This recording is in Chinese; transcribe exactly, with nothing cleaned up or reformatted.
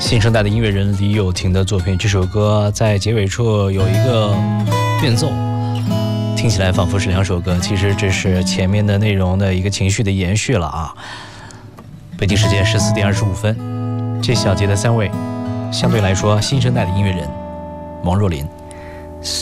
新生代的音乐人李友廷的作品，这首歌在结尾处有一个变奏，听起来仿佛是两首歌，其实这是前面的内容的一个情绪的延续了啊。北京时间十四点二十五分，这小节的三位相对来说新生代的音乐人，王若琳。